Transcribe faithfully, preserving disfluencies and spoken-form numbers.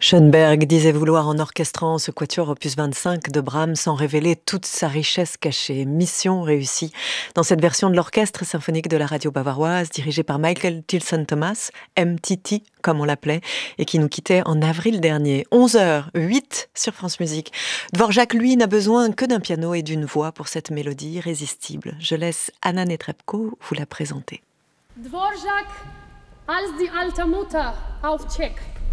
Schoenberg disait vouloir, en orchestrant ce quatuor opus vingt-cinq de Brahms, sans révéler toute sa richesse cachée. Mission réussie. Dans cette version de l'orchestre symphonique de la radio bavaroise, dirigée par Michael Tilson Thomas, M T T comme on l'appelait, et qui nous quittait en avril dernier. onze heures zéro huit sur France Musique. Dvorak, lui, n'a besoin que d'un piano et d'une voix pour cette mélodie irrésistible. Je laisse Anna Netrebko vous la présenter. Dvorak als die alte Mutter auf Tschech.